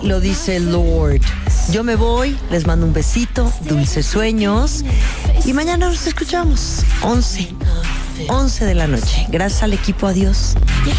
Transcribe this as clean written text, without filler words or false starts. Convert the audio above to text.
lo dice Lord. Yo me voy, les mando un besito, dulces sueños y mañana nos escuchamos 11 de la noche. Gracias al equipo, adiós.